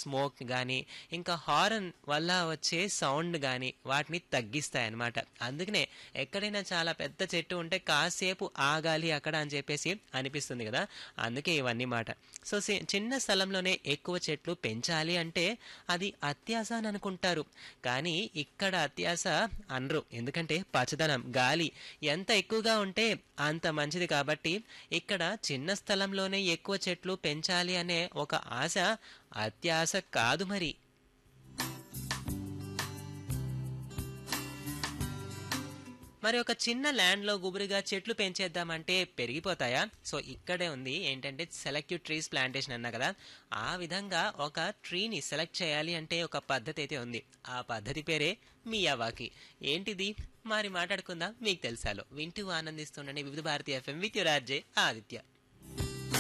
Smoke గానీ ఇంకా horn వల్ల వచ్చే సౌండ్ గానీ వాటిని తగ్గిస్తాయి అన్నమాట. అందుకనే ఎక్కడైనా చాలా పెద్ద చెట్టు ఉంటే కాసేపు ఆగాలి అక్కడ అని చెప్పేసి అనిపిస్తుంది కదా, అందుకే ఇవన్నీ మాట. సో చిన్న స్థలంలోనే ఎక్కువ చెట్లు పెంచాలి అంటే అది అత్యాశ అని అనుకుంటారు, కానీ ఇక్కడ అత్యాశ అనరు. ఎందుకంటే పచ్చదనం గాలి ఎంత ఎక్కువగా ఉంటే అంత మంచిది. కాబట్టి ఇక్కడ చిన్న స్థలంలోనే ఎక్కువ చెట్లు పెంచాలి అనే ఒక ఆశ అత్యాశ కాదు మరి. మరి ఒక చిన్న ల్యాండ్లో గుబురుగా చెట్లు పెంచేద్దామంటే పెరిగిపోతాయా? సో ఇక్కడే ఉంది ఏంటంటే సెలెక్టివ్ ట్రీస్ ప్లాంటేషన్ అన్నా కదా, ఆ విధంగా ఒక ట్రీని సెలెక్ట్ చేయాలి అంటే ఒక పద్ధతి అయితే ఉంది. ఆ పద్ధతి పేరే మియావాకి. ఏంటిది మరి మాట్లాడుకుందాం, మీకు తెలుసాలో. వింటూ ఆనందిస్తుండండి వివిధ Bharati FM with your RJ Aditya.